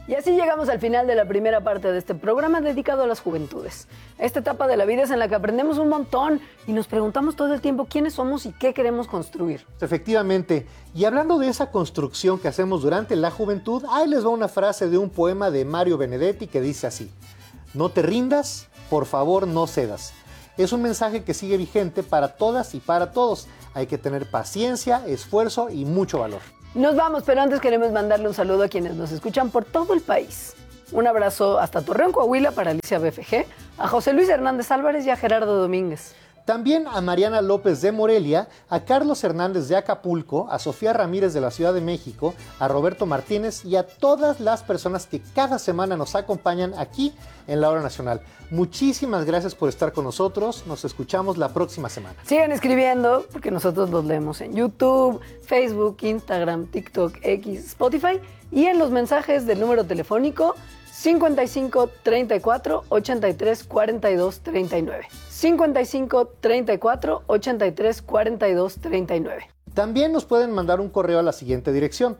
Y así llegamos al final de la primera parte de este programa dedicado a las juventudes. Esta etapa de la vida es en la que aprendemos un montón y nos preguntamos todo el tiempo quiénes somos y qué queremos construir. Efectivamente, y hablando de esa construcción que hacemos durante la juventud, ahí les va una frase de un poema de Mario Benedetti que dice así: no te rindas, por favor no cedas. Es un mensaje que sigue vigente para todas y para todos. Hay que tener paciencia, esfuerzo y mucho valor. Nos vamos, pero antes queremos mandarle un saludo a quienes nos escuchan por todo el país. Un abrazo hasta Torreón, Coahuila, para Alicia BFG, a José Luis Hernández Álvarez y a Gerardo Domínguez. También a Mariana López de Morelia, a Carlos Hernández de Acapulco, a Sofía Ramírez de la Ciudad de México, a Roberto Martínez y a todas las personas que cada semana nos acompañan aquí en La Hora Nacional. Muchísimas gracias por estar con nosotros. Nos escuchamos la próxima semana. Sigan escribiendo porque nosotros los leemos en YouTube, Facebook, Instagram, TikTok, X, Spotify y en los mensajes del número telefónico 55 34 83 42 39. 55 34 83 42 39. También nos pueden mandar un correo a la siguiente dirección: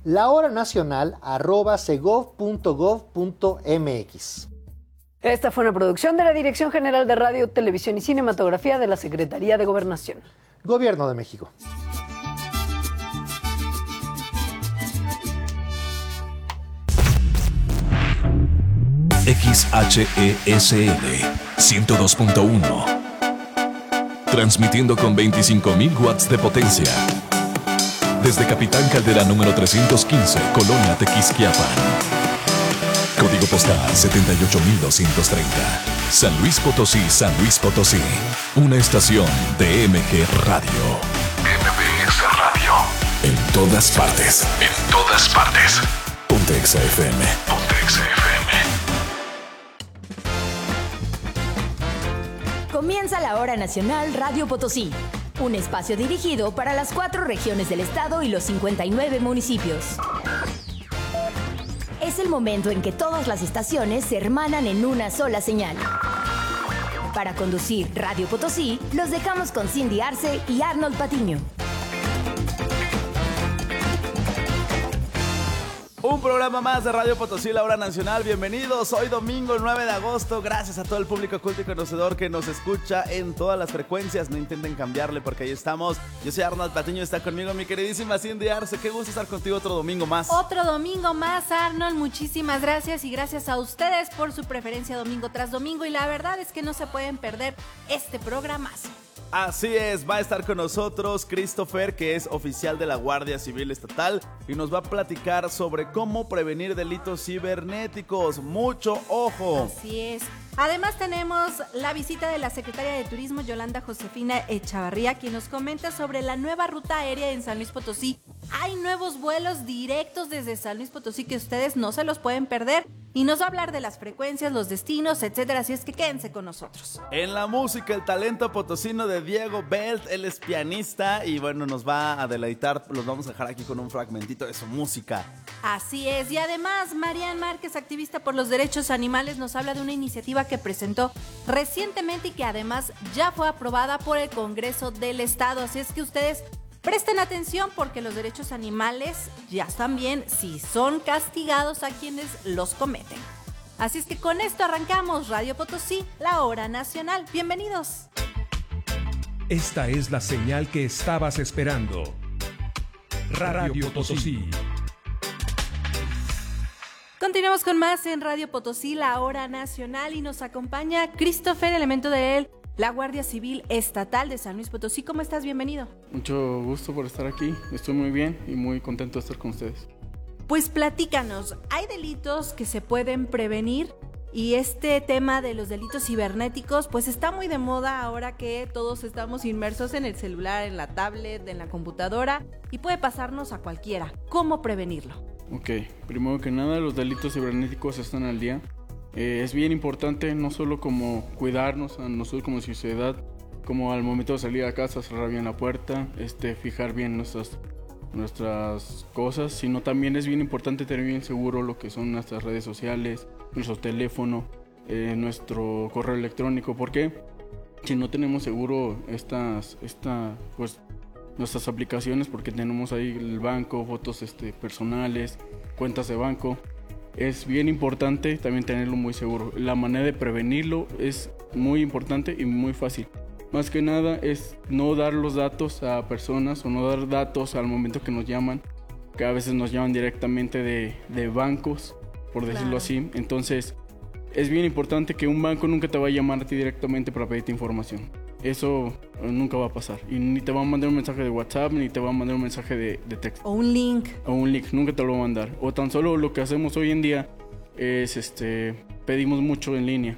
lahoranacional@segov.gov.mx. Esta fue una producción de la Dirección General de Radio, Televisión y Cinematografía de la Secretaría de Gobernación. Gobierno de México. XHESL 102.1. Transmitiendo con 25.000 watts de potencia. Desde Capitán Caldera número 315, Colonia Tequisquiapan. Código postal 78230. San Luis Potosí, San Luis Potosí. Una estación de MG Radio. MBS Radio. En todas partes. En todas partes. Ponte Exa FM. Ponte Exa FM. Comienza la Hora Nacional Radio Potosí. Un espacio dirigido para las 4 regiones del estado y los 59 municipios. Es el momento en que todas las estaciones se hermanan en una sola señal. Para conducir Radio Potosí, los dejamos con Cindy Arce y Arnold Patiño. Un programa más de Radio Potosí, La Hora Nacional. Bienvenidos, hoy domingo 9 de agosto. Gracias a todo el público culto y conocedor que nos escucha en todas las frecuencias. No intenten cambiarle porque ahí estamos. Yo soy Arnold Patiño, está conmigo mi queridísima Cindy Arce. Qué gusto estar contigo otro domingo más. Otro domingo más, Arnold. Muchísimas gracias y gracias a ustedes por su preferencia domingo tras domingo. Y la verdad es que no se pueden perder este programazo. Así es, va a estar con nosotros Christopher, que es oficial de la Guardia Civil Estatal, y nos va a platicar sobre cómo prevenir delitos cibernéticos. ¡Mucho ojo! Así es. Además tenemos la visita de la secretaria de Turismo, Yolanda Josefina Echavarría, quien nos comenta sobre la nueva ruta aérea en San Luis Potosí. Hay nuevos vuelos directos desde San Luis Potosí que ustedes no se los pueden perder. Y nos va a hablar de las frecuencias, los destinos, etcétera. Así es que quédense con nosotros. En la música, el talento potosino de Diego Belt. Él es pianista y bueno, nos va a deleitar. Los vamos a dejar aquí con un fragmentito de su música. Así es. Y además, Marian Márquez, activista por los derechos animales, nos habla de una iniciativa que presentó recientemente y que además ya fue aprobada por el Congreso del Estado. Así es que ustedes presten atención porque los derechos animales ya también sí son castigados a quienes los cometen. Así es que con esto arrancamos Radio Potosí, la Hora Nacional. Bienvenidos. Esta es la señal que estabas esperando. Radio Potosí. Continuamos con más en Radio Potosí, la Hora Nacional, y nos acompaña Christopher, elemento de la Guardia Civil Estatal de San Luis Potosí. ¿Cómo estás? Bienvenido. Mucho gusto por estar aquí. Estoy muy bien y muy contento de estar con ustedes. Pues platícanos, ¿hay delitos que se pueden prevenir? Y este tema de los delitos cibernéticos pues está muy de moda ahora que todos estamos inmersos en el celular, en la tablet, en la computadora, y puede pasarnos a cualquiera. ¿Cómo prevenirlo? Ok, primero que nada, los delitos cibernéticos están al día. Es bien importante no solo como cuidarnos a nosotros como sociedad, como al momento de salir a casa cerrar bien la puerta, fijar bien nuestras cosas, sino también es bien importante tener bien seguro lo que son nuestras redes sociales, nuestro teléfono, nuestro correo electrónico, porque si no tenemos seguro nuestras aplicaciones, porque tenemos ahí el banco, fotos personales, cuentas de banco, es bien importante también tenerlo muy seguro. La manera de prevenirlo es muy importante y muy fácil. Más que nada es no dar los datos a personas o no dar datos al momento que nos llaman, que a veces nos llaman directamente de bancos, por decirlo así. Entonces es bien importante que un banco nunca te va a llamar a ti directamente para pedirte información. Eso nunca va a pasar. Y ni te va a mandar un mensaje de WhatsApp, ni te va a mandar un mensaje de texto. O un link. Nunca te lo va a mandar. O tan solo lo que hacemos hoy en día es pedimos mucho en línea.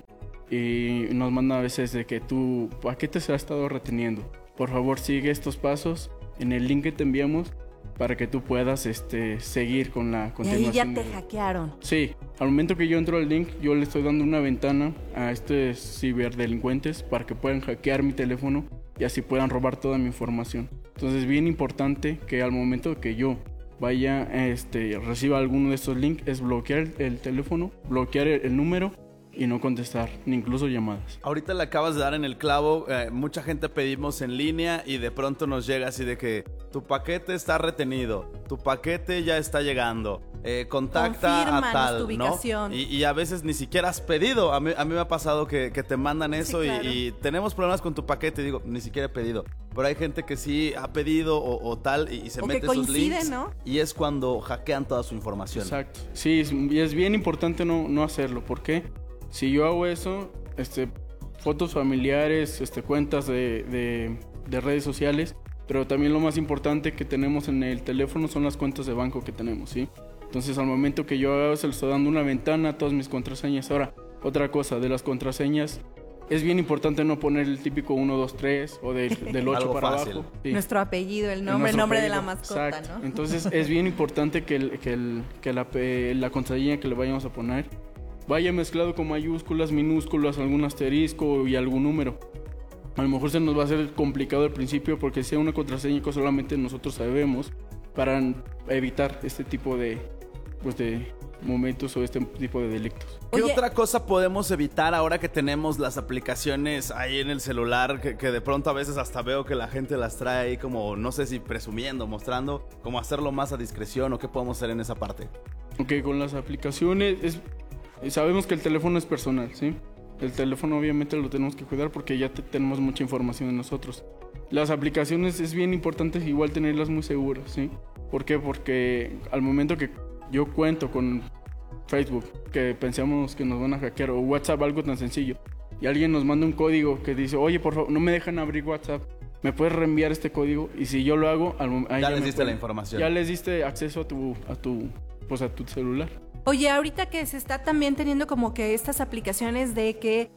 Y nos manda a veces de que tu paquete se ha estado reteniendo. Por favor, sigue estos pasos en el link que te enviamos para que tú puedas seguir con la continuación. Y ahí ya te hackearon. Sí, al momento que yo entro al link, yo le estoy dando una ventana a estos ciberdelincuentes para que puedan hackear mi teléfono y así puedan robar toda mi información. Entonces es bien importante que al momento que yo vaya, reciba alguno de estos links, es bloquear el teléfono, bloquear el número y no contestar, ni incluso llamadas. Ahorita le acabas de dar en el clavo. Mucha gente pedimos en línea y de pronto nos llega así de que tu paquete está retenido, tu paquete ya está llegando, contacta Confírmanos a tal, tu ubicación. ¿no? Y a veces ni siquiera has pedido. A mí me ha pasado que te mandan eso, Sí, claro. y tenemos problemas con tu paquete. Y digo, ni siquiera he pedido. Pero hay gente que sí ha pedido o tal y se O mete que esos coincide, links, ¿no? y es cuando hackean toda su información. Exacto. Sí, y es bien importante no hacerlo. ¿Por qué? Si yo hago eso, fotos familiares, cuentas de redes sociales, pero también lo más importante que tenemos en el teléfono son las cuentas de banco que tenemos, ¿sí? Entonces al momento que yo hago, se le estoy dando una ventana a todas mis contraseñas. Ahora, otra cosa, de las contraseñas, es bien importante no poner el típico 1, 2, 3 o del 8 Algo para fácil. abajo. Sí. Nuestro apellido, el nombre de la mascota, Exacto. ¿no? Entonces es bien importante que la contraseña que le vayamos a poner vaya mezclado con mayúsculas, minúsculas, algún asterisco y algún número. A lo mejor se nos va a hacer complicado al principio porque sea una contraseña que solamente nosotros sabemos, para evitar este tipo de momentos o este tipo de delitos. ¿Qué Oye, otra cosa podemos evitar ahora que tenemos las aplicaciones ahí en el celular? Que de pronto a veces hasta veo que la gente las trae ahí como, no sé si presumiendo, mostrando, como hacerlo más a discreción, o qué podemos hacer en esa parte. Ok, con las aplicaciones sabemos que el teléfono es personal, ¿sí? El teléfono obviamente lo tenemos que cuidar porque ya tenemos mucha información de nosotros. Las aplicaciones es bien importante igual tenerlas muy seguras, ¿sí? ¿Por qué? Porque al momento que yo cuento con Facebook, que pensamos que nos van a hackear, o WhatsApp, algo tan sencillo, y alguien nos manda un código que dice, oye, por favor, no me dejan abrir WhatsApp, ¿me puedes reenviar este código? Y si yo lo hago, Ya les diste la información. Ya les diste acceso a tu celular. Oye, ahorita que se está también teniendo como que estas aplicaciones de que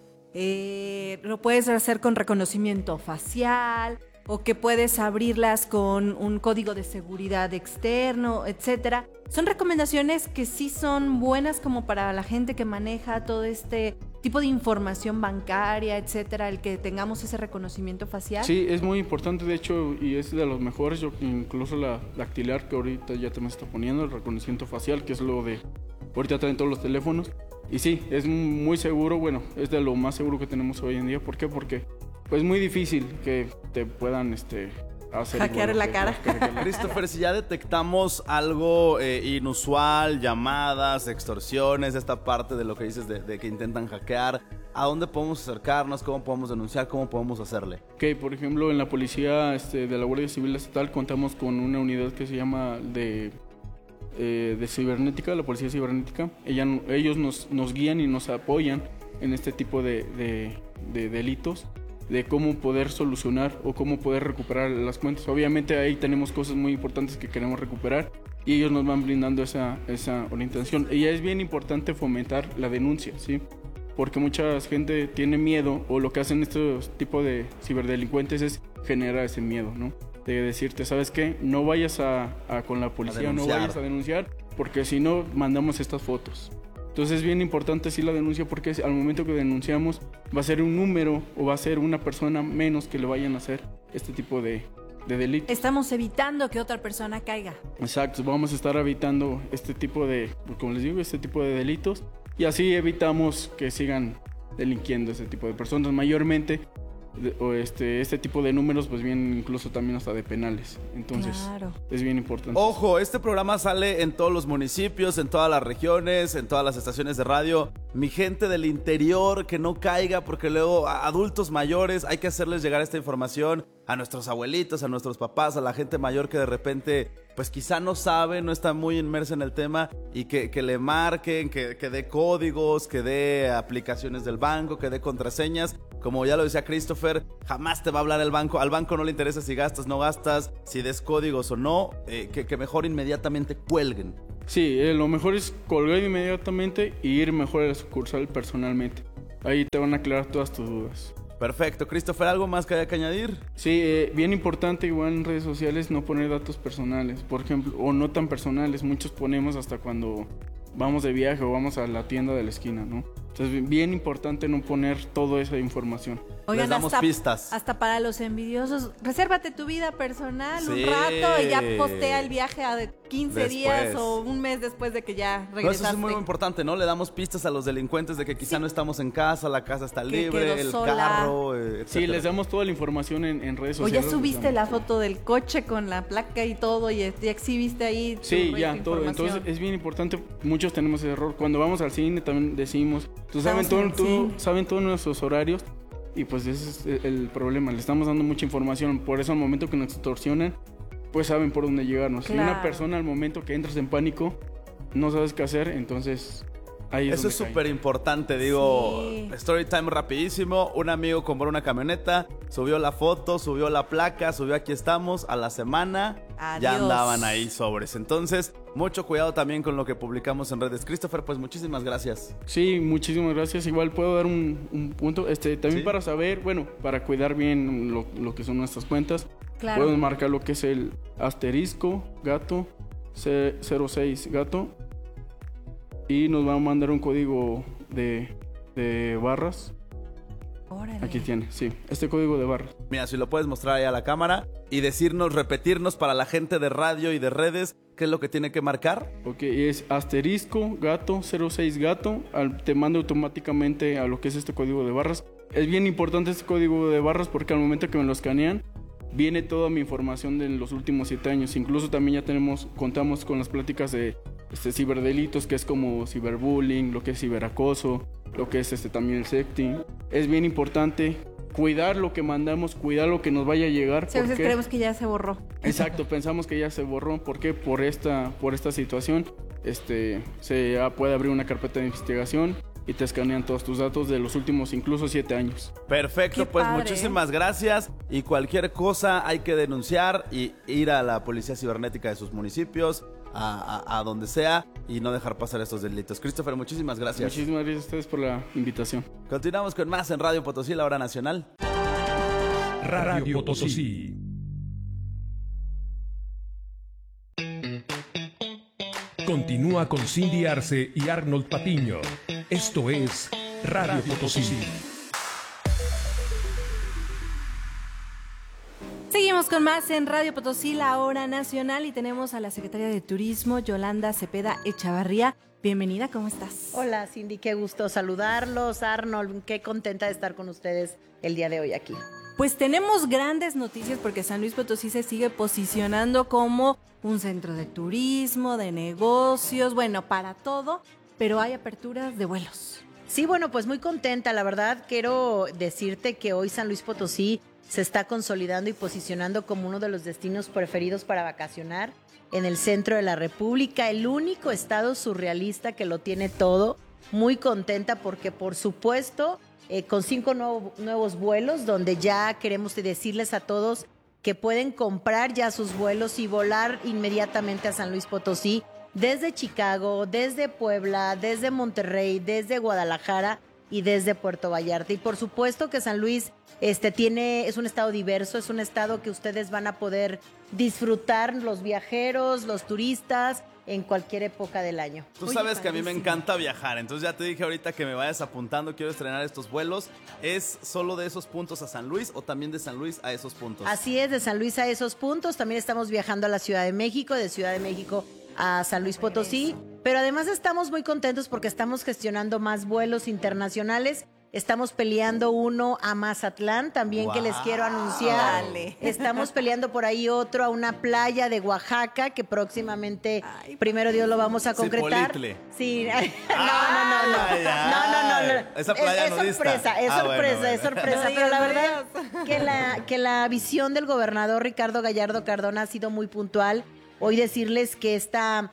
lo puedes hacer con reconocimiento facial o que puedes abrirlas con un código de seguridad externo, etcétera. Son recomendaciones que sí son buenas como para la gente que maneja todo este tipo de información bancaria, etcétera, el que tengamos ese reconocimiento facial. Sí, es muy importante, de hecho, y es de los mejores. Incluso la dactilar, que ahorita ya también se está poniendo, el reconocimiento facial, que es lo de ahorita traen todos los teléfonos. Y sí, es muy seguro, bueno, es de lo más seguro que tenemos hoy en día. ¿Por qué? Porque pues, es muy difícil que te puedan hacer hackear la cara. Christopher, si ya detectamos algo inusual, llamadas, extorsiones, esta parte de lo que dices de que intentan hackear, ¿a dónde podemos acercarnos? ¿Cómo podemos denunciar? ¿Cómo podemos hacerle? Ok, por ejemplo, en la policía de la Guardia Civil Estatal contamos con una unidad que se llama de cibernética, la policía cibernética. Ellos nos guían y nos apoyan en este tipo de delitos, de cómo poder solucionar o cómo poder recuperar las cuentas. Obviamente ahí tenemos cosas muy importantes que queremos recuperar y ellos nos van brindando esa orientación. Y es bien importante fomentar la denuncia, ¿sí? Porque mucha gente tiene miedo, o lo que hacen estos tipos de ciberdelincuentes es generar ese miedo, ¿no? De decirte, ¿sabes qué? No vayas con la policía, no vayas a denunciar, porque si no, mandamos estas fotos. Entonces es bien importante sí la denuncia, porque al momento que denunciamos va a ser un número o va a ser una persona menos que le vayan a hacer este tipo de delitos. Estamos evitando que otra persona caiga. Exacto, vamos a estar evitando este tipo como les digo, este tipo de delitos, y así evitamos que sigan delinquiendo este tipo de personas. Mayormente este tipo de números pues vienen incluso también hasta de penales. Entonces Claro. es bien importante. Ojo, este programa sale en todos los municipios, en todas las regiones, en todas las estaciones de radio. Mi gente del interior, que no caiga, porque luego a adultos mayores hay que hacerles llegar esta información a nuestros abuelitos, a nuestros papás, a la gente mayor que de repente pues quizá no sabe, no está muy inmersa en el tema, y que le marquen, que dé códigos, que dé aplicaciones del banco, que dé contraseñas. Como ya lo decía Christopher, jamás te va a hablar el banco. Al banco no le interesa si gastas, no gastas, si des códigos o no, que mejor inmediatamente cuelguen. Sí, lo mejor es colgar inmediatamente y ir mejor a la sucursal personalmente. Ahí te van a aclarar todas tus dudas. Perfecto. Christopher, ¿algo más que haya que añadir? Sí, bien importante igual en redes sociales no poner datos personales, por ejemplo, o no tan personales. Muchos ponemos hasta cuando vamos de viaje o vamos a la tienda de la esquina, ¿no? Entonces, bien importante no poner toda esa información. Oigan, Les damos pistas. Hasta para los envidiosos, resérvate tu vida personal Sí. un rato y ya postea el viaje a 15 Después. días o un mes después de que ya No, regresaste. eso es muy importante, ¿no? Le damos pistas a los delincuentes de que quizá no estamos en casa, la casa está Que libre, quedó el sola. carro, etcétera. Sí, les damos toda la información en redes O sociales. ya subiste la foto del coche con la placa y todo y ya exhibiste ahí tu Sí, tu ya, todo. información. Entonces es bien importante, muchos tenemos ese error. Cuando vamos al cine también decimos, saben todos nuestros horarios y pues ese es el problema. Le estamos dando mucha información, por eso al momento que nos extorsionan, pues saben por dónde llegarnos. Si una Claro. persona al momento que entras en pánico, no sabes qué hacer, entonces ahí es Eso donde es cae. súper importante, digo, Sí. story time rapidísimo. Un amigo compró una camioneta, subió la foto, subió la placa, subió aquí estamos, a la semana ya Adiós. andaban ahí sobres. Entonces, mucho cuidado también con lo que publicamos en redes. Christopher, pues muchísimas gracias. Sí, muchísimas gracias. Igual puedo dar un punto, también Sí. para saber, bueno, para cuidar bien lo que son nuestras cuentas. Claro. Pueden marcar lo que es el asterisco gato 06 gato y nos va a mandar un código de barras. Órale. Aquí tiene, sí, este código de barras. Mira, si lo puedes mostrar ahí a la cámara y decirnos, repetirnos para la gente de radio y de redes, ¿qué es lo que tiene que marcar? Ok, es asterisco gato 06 gato, te manda automáticamente a lo que es este código de barras. Es bien importante este código de barras porque al momento que me lo escanean, viene toda mi información de los últimos 7 años. Incluso también ya contamos con las pláticas de ciberdelitos, que es como ciberbullying, lo que es ciberacoso, lo que es también el sexting. Es bien importante cuidar lo que mandamos, cuidar lo que nos vaya a llegar. Sí, a veces porque- creemos que ya se borró. Exacto, pensamos que ya se borró. ¿Por qué? Por esta situación puede abrir una carpeta de investigación y te escanean todos tus datos de los últimos incluso 7 años. Perfecto, Qué pues padre, muchísimas gracias. Y cualquier cosa hay que denunciar y ir a la policía cibernética de sus municipios, a donde sea, y no dejar pasar estos delitos. Christopher, muchísimas gracias. Muchísimas gracias a ustedes por la invitación. Continuamos con más en Radio Potosí, la hora nacional. Radio Potosí. Continúa con Cindy Arce y Arnold Patiño. Esto es Radio Potosí. Seguimos con más en Radio Potosí, la hora nacional, y tenemos a la secretaria de Turismo, Yolanda Cepeda Echavarría. Bienvenida, ¿cómo estás? Hola Cindy, qué gusto saludarlos. Arnold, qué contenta de estar con ustedes el día de hoy aquí. Pues tenemos grandes noticias porque San Luis Potosí se sigue posicionando como un centro de turismo, de negocios, bueno, para todo, pero hay aperturas de vuelos. Sí, bueno, pues muy contenta, la verdad. Quiero decirte que hoy San Luis Potosí se está consolidando y posicionando como uno de los destinos preferidos para vacacionar en el centro de la República, el único estado surrealista que lo tiene todo. Muy contenta porque, por supuesto, con 5 nuevos vuelos, donde ya queremos decirles a todos que pueden comprar ya sus vuelos y volar inmediatamente a San Un Potosí, desde Chicago, desde Puebla, desde Monterrey, desde Guadalajara y desde Puerto Vallarta. Y por supuesto que San Luis es un estado diverso, es un estado que ustedes van a poder disfrutar, los viajeros, los turistas, en cualquier época del año. Tú Oye, sabes que a mí me padrísimo. encanta viajar, entonces ya te dije ahorita que me vayas apuntando, quiero estrenar estos vuelos. ¿Es solo de esos puntos a San Luis o también de San Luis a esos puntos? Así es, de San Luis a esos puntos. También estamos viajando a la Ciudad de México, de Ciudad de México a San Luis Potosí. Pero además estamos muy contentos porque estamos gestionando más vuelos internacionales Estamos peleando uno a Mazatlán, también que les quiero anunciar. Dale. Estamos peleando por ahí otro a una playa de Oaxaca que próximamente, primero Dios, lo vamos a concretar. Cipolitle. Sí. No. Esa playa es nudista. sorpresa, es sorpresa. No Pero la digas, verdad que la visión del gobernador Ricardo Gallardo Cardona ha sido muy puntual. Hoy decirles que esta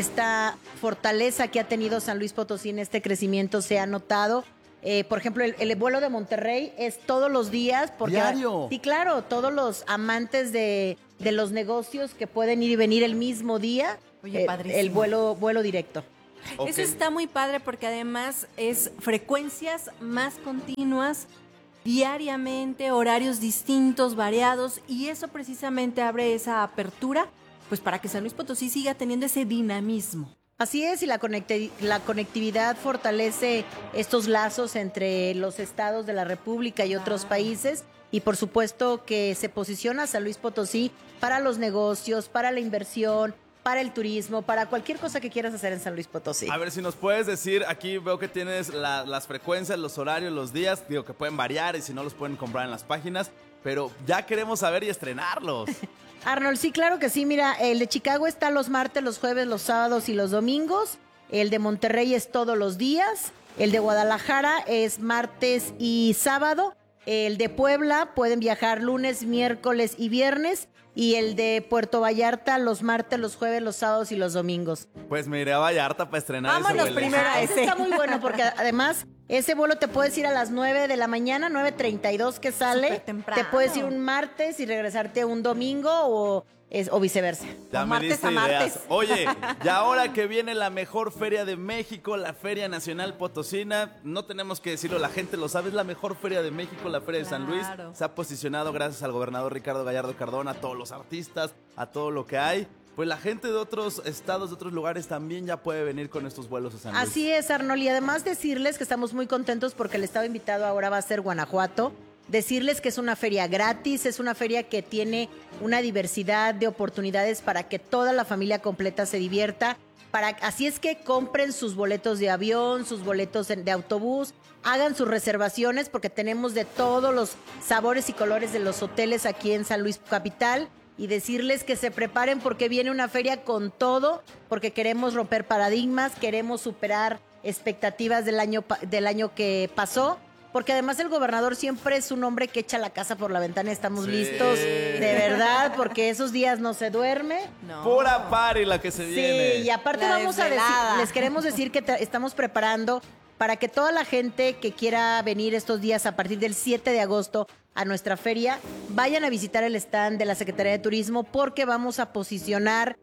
fortaleza que ha tenido San Luis Potosí en este crecimiento se ha notado. Por ejemplo, el vuelo de Monterrey es todos los días. ¿Diario? Sí, claro, todos los amantes de los negocios que pueden ir y venir el mismo día. Oye, padrísimo. El vuelo directo. Ok. Eso está muy padre porque además es frecuencias más continuas, diariamente, horarios distintos, variados, y eso precisamente abre esa apertura, pues para que San Luis Potosí siga teniendo ese dinamismo. Así es, y la conectividad fortalece estos lazos entre los estados de la República y otros países, y por supuesto que se posiciona San Luis Potosí para los negocios, para la inversión, para el turismo, para cualquier cosa que quieras hacer en San Luis Potosí. A ver si nos puedes decir, aquí veo que tienes las frecuencias, los horarios, los días, digo que pueden variar y si no los pueden comprar en las páginas, pero ya queremos saber y estrenarlos. Arnold, sí, claro que sí. Mira, el de Chicago está los martes, los jueves, los sábados y los domingos. El de Monterrey es todos los días. El de Guadalajara es martes y sábado. El de Puebla pueden viajar lunes, miércoles y viernes. Y el de Puerto Vallarta los martes, los jueves, los sábados y los domingos. Pues me iré a Vallarta para estrenar Vámonos ese vuelo. primero a Ese está muy bueno porque además ese vuelo te puedes ir a las 9 de la mañana, 9:32 que sale. Súper temprano. Te puedes ir un martes y regresarte un domingo o viceversa. Ya O me martes diste a ideas. martes. Oye, y ahora que viene la mejor feria de México, la Feria Nacional Potosina, no tenemos que decirlo, la gente lo sabe, es la mejor feria de México, la Feria de San Luis. Claro. Se ha posicionado gracias al gobernador Ricardo Gallardo Cardona, a todos los artistas, a todo lo que hay. Pues la gente de otros estados, de otros lugares también ya puede venir con estos vuelos a San Luis. Así es, Arnold. Y además decirles que estamos muy contentos porque el estado invitado ahora va a ser Guanajuato. Decirles que es una feria gratis, es una feria que tiene una diversidad de oportunidades para que toda la familia completa se divierta. Así es que compren sus boletos de avión, sus boletos de autobús, hagan sus reservaciones porque tenemos de todos los sabores y colores de los hoteles aquí en San Luis Capital. Y decirles que se preparen porque viene una feria con todo, porque queremos romper paradigmas, queremos superar expectativas del año que pasó, porque además el gobernador siempre es un hombre que echa la casa por la ventana. Estamos listos, de verdad, porque esos días no se duerme. No. Pura party la que se viene. Sí, y aparte La vamos a decir, desvelada. les queremos decir que estamos preparando para que toda la gente que quiera venir estos días a partir del 7 de agosto a nuestra feria, vayan a visitar el stand de la Secretaría de Turismo porque vamos a posicionar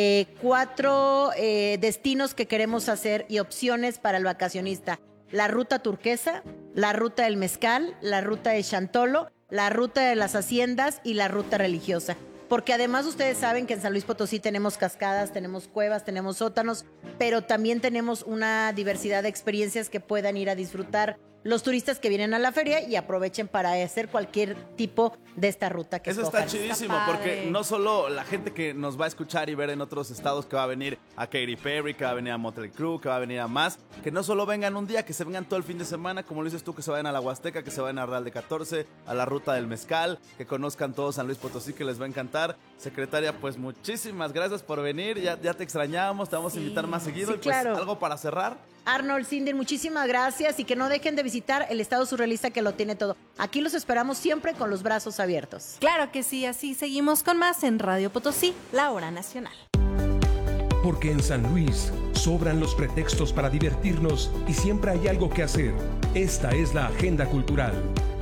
4 destinos que queremos hacer y opciones para el vacacionista. La ruta turquesa, la ruta del mezcal, la ruta de Chantolo, la ruta de las haciendas y la ruta religiosa. Porque además ustedes saben que en San Luis Potosí tenemos cascadas, tenemos cuevas, tenemos sótanos, pero también tenemos una diversidad de experiencias que puedan ir a disfrutar los turistas que vienen a la feria y aprovechen para hacer cualquier tipo de esta ruta que Eso está escojan. chidísimo, Está porque padre. no solo la gente que nos va a escuchar y ver en otros estados que va a venir a Katy Perry, que va a venir a Motley Crue, que va a venir a más, que no solo vengan un día, que se vengan todo el fin de semana, como lo dices tú, que se vayan a la Huasteca, que se vayan a Real de 14, a la Ruta del Mezcal, que conozcan todo San Luis Potosí, que les va a encantar. Secretaria, pues muchísimas gracias por venir, ya te extrañábamos, te vamos a invitar más seguido. Sí, y pues claro. algo para cerrar. Arnold, Cindy, muchísimas gracias y que no dejen de visitar el estado surrealista que lo tiene todo. Aquí los esperamos siempre con los brazos abiertos. Claro que sí, así seguimos con más en Radio Potosí, la hora nacional. Porque en San Luis sobran los pretextos para divertirnos y siempre hay algo que hacer. Esta es la agenda cultural.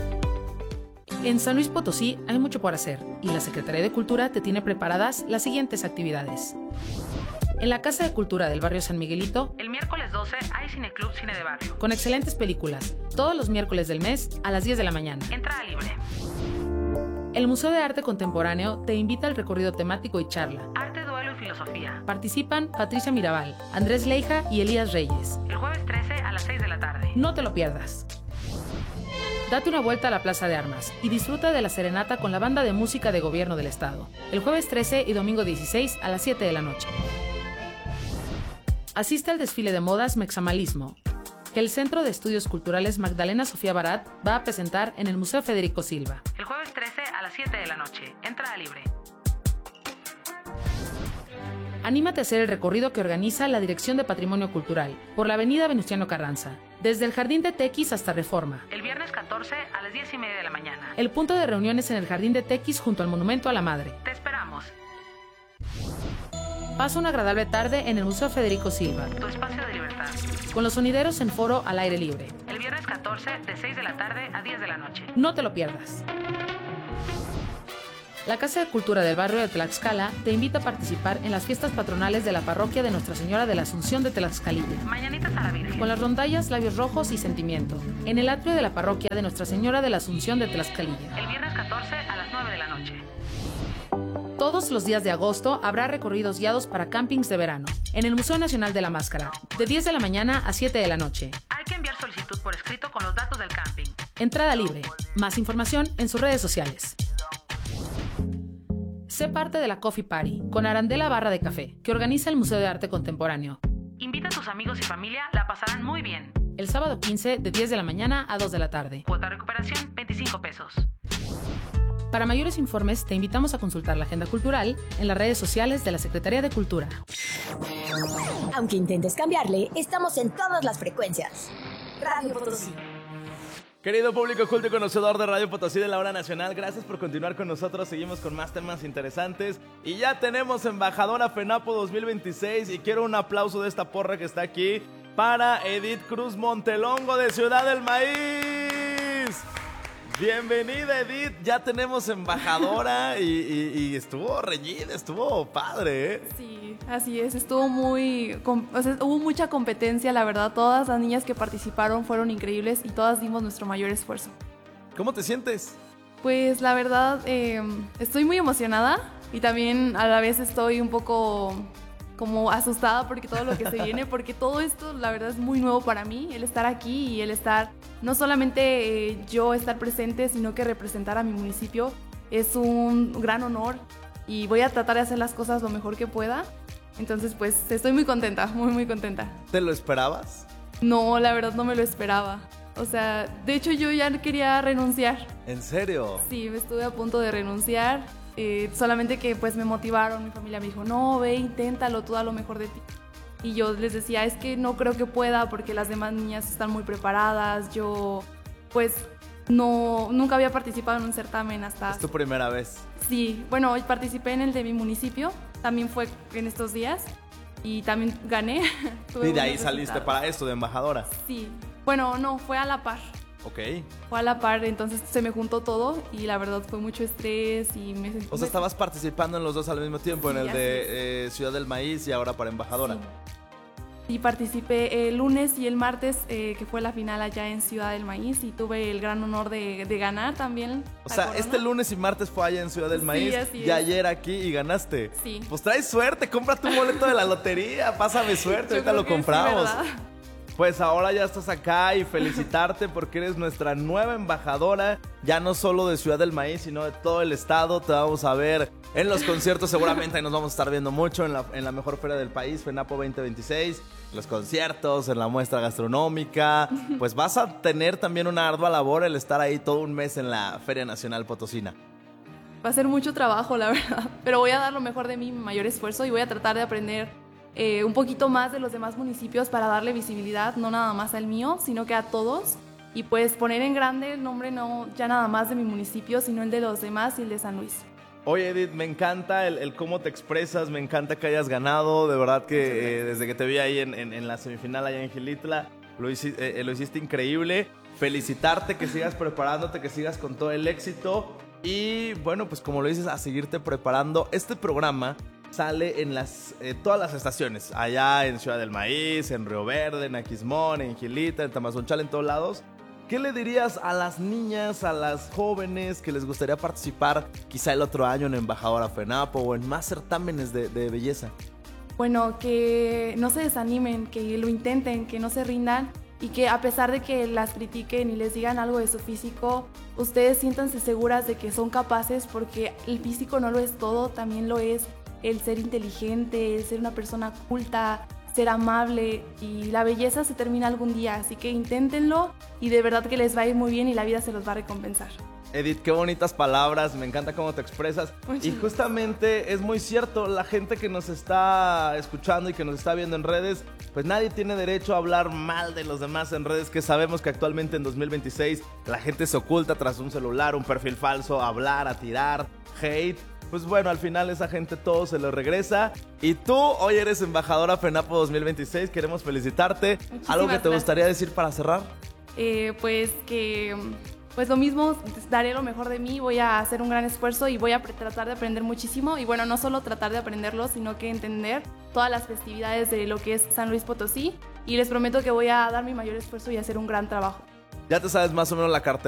En San Luis Potosí hay mucho por hacer y la Secretaría de Cultura te tiene preparadas las siguientes actividades. En la Casa de Cultura del barrio San Miguelito, el miércoles 12 hay Cineclub Cine de Barrio, con excelentes películas, todos los miércoles del mes a las 10 de la mañana. Entrada libre. El Museo de Arte Contemporáneo te invita al recorrido temático y charla. Arte, duelo y filosofía. Participan Patricia Mirabal, Andrés Leija y Elías Reyes. El jueves 13 a las 6 de la tarde. No te lo pierdas. Date una vuelta a la Plaza de Armas y disfruta de la serenata con la banda de música de gobierno del estado. El jueves 13 y domingo 16 a las 7 de la noche. Asiste al desfile de modas Mexamalismo. que el Centro de Estudios Culturales Magdalena Sofía Barat va a presentar en el Museo Federico Silva. El jueves 13 a las 7 de la noche. Entrada libre. Anímate a hacer el recorrido que organiza la Dirección de Patrimonio Cultural por la avenida Venustiano Carranza, desde el Jardín de Tequis hasta Reforma. El viernes 14 a las 10:30 de la mañana. El punto de reunión es en el Jardín de Tequis junto al Monumento a la Madre. ¡Te esperamos! Pasa una agradable tarde en el Museo Federico Silva, tu espacio de libertad, con los sonideros en foro al aire libre. El viernes 14 de 6 de la tarde a 10 de la noche. No te lo pierdas. La Casa de Cultura del barrio de Tlaxcala te invita a participar en las fiestas patronales de la parroquia de Nuestra Señora de la Asunción de Tlaxcalilla. Mañanitas a la Virgen. Con las rondallas Labios Rojos y Sentimiento, en el atrio de la parroquia de Nuestra Señora de la Asunción de Tlaxcalilla. El viernes 14 a las 9 de la noche. Todos los días de agosto habrá recorridos guiados para campings de verano, en el Museo Nacional de la Máscara, de 10 de la mañana a 7 de la noche. Hay que enviar solicitud por escrito con los datos del camping. Entrada libre. Más información en sus redes sociales. Sé parte de la Coffee Party con Arandela Barra de Café, que organiza el Museo de Arte Contemporáneo. Invita a tus amigos y familia, la pasarán muy bien. El sábado 15 de 10 de la mañana a 2 de la tarde. Cuota de recuperación, 25 pesos. Para mayores informes, te invitamos a consultar la agenda cultural en las redes sociales de la Secretaría de Cultura. Aunque intentes cambiarle, estamos en todas las frecuencias. Radio Potosí. Querido público culto y conocedor de Radio Potosí de la Hora Nacional, gracias por continuar con nosotros. Seguimos con más temas interesantes y ya tenemos embajadora FENAPO 2026 y quiero un aplauso de esta porra que está aquí para Edith Cruz Montelongo de Ciudad del Maíz. Bienvenida, Edith, ya tenemos embajadora y estuvo reñida, estuvo padre, ¿eh? Sí, así es, estuvo hubo mucha competencia, la verdad, todas las niñas que participaron fueron increíbles y todas dimos nuestro mayor esfuerzo. ¿Cómo te sientes? Pues la verdad, estoy muy emocionada y también a la vez estoy un poco como asustada porque todo lo que se viene, porque todo esto la verdad es muy nuevo para mí, el estar aquí y el estar, no solamente yo estar presente, sino que representar a mi municipio es un gran honor y voy a tratar de hacer las cosas lo mejor que pueda. Entonces pues estoy muy contenta, muy contenta. ¿Te lo esperabas? No, la verdad no me lo esperaba. O sea, de hecho yo ya quería renunciar. ¿En serio? Sí, estuve a punto de renunciar. Solamente que pues me motivaron, mi familia me dijo, no, ve, inténtalo, tú da lo mejor de ti. Y yo les decía, es que no creo que pueda porque las demás niñas están muy preparadas, yo pues nunca había participado en un certamen hasta... ¿Es tu primera vez? Sí, bueno, participé en el de mi municipio, también fue en estos días y también gané. Y de ahí saliste para esto de embajadora. Sí, bueno, no, fue a la par. Ok. Fue a la par, entonces se me juntó todo y la verdad fue mucho estrés y me sentí... O sea, estabas participando en los dos al mismo tiempo, sí, en el de Ciudad del Maíz y ahora para embajadora. Sí. Y participé el lunes y el martes, que fue la final allá en Ciudad del Maíz y tuve el gran honor de ganar también. O sea, corona. Este lunes y martes fue allá en Ciudad del Maíz y ayer aquí y ganaste. Sí. Pues traes suerte, cómprate un boleto de la lotería, pásame suerte, ahorita lo compramos. Sí, pues ahora ya estás acá y felicitarte porque eres nuestra nueva embajadora, ya no solo de Ciudad del Maíz, sino de todo el estado. Te vamos a ver en los conciertos, seguramente ahí nos vamos a estar viendo mucho en la mejor feria del país, FENAPO 2026, los conciertos, en la muestra gastronómica. Pues vas a tener también una ardua labor el estar ahí todo un mes en la Feria Nacional Potosina. Va a ser mucho trabajo, la verdad, pero voy a dar lo mejor de mí, mi mayor esfuerzo y voy a tratar de aprender un poquito más de los demás municipios para darle visibilidad, no nada más al mío, sino que a todos. Y pues poner en grande el nombre no ya nada más de mi municipio, sino el de los demás y el de San Luis. Oye, Edith, me encanta el cómo te expresas, me encanta que hayas ganado. De verdad que desde que te vi ahí en la semifinal allá en Gilitla, lo hiciste increíble. Felicitarte, que sigas preparándote, que sigas con todo el éxito. Y bueno, pues como lo dices, a seguirte preparando. Este programa sale en todas las estaciones, allá en Ciudad del Maíz, en Río Verde, en Aquismón, en Gilitla, en Tamazunchal, en todos lados. ¿Qué le dirías a las niñas, a las jóvenes que les gustaría participar quizá el otro año en Embajadora FENAPO o en más certámenes de belleza? Bueno, que no se desanimen, que lo intenten, que no se rindan y que a pesar de que las critiquen y les digan algo de su físico, ustedes siéntanse seguras de que son capaces porque el físico no lo es todo, también lo es el ser inteligente, el ser una persona culta, ser amable y la belleza se termina algún día, así que inténtenlo y de verdad que les va a ir muy bien y la vida se los va a recompensar. Edith, qué bonitas palabras, me encanta cómo te expresas. Y justamente es muy cierto, la gente que nos está escuchando y que nos está viendo en redes, pues nadie tiene derecho a hablar mal de los demás en redes, que sabemos que actualmente en 2026 la gente se oculta tras un celular, un perfil falso, a hablar, a tirar, hate. Pues bueno, al final esa gente todo se lo regresa. Y tú hoy eres embajadora FENAPO 2026, queremos felicitarte. Muchísimas ¿Algo que te gracias. gustaría decir para cerrar? Pues lo mismo, daré lo mejor de mí, voy a hacer un gran esfuerzo y voy a tratar de aprender muchísimo. Y bueno, no solo tratar de aprenderlo, sino que entender todas las festividades de lo que es San Luis Potosí. Y les prometo que voy a dar mi mayor esfuerzo y hacer un gran trabajo. Ya te sabes más o menos la cartera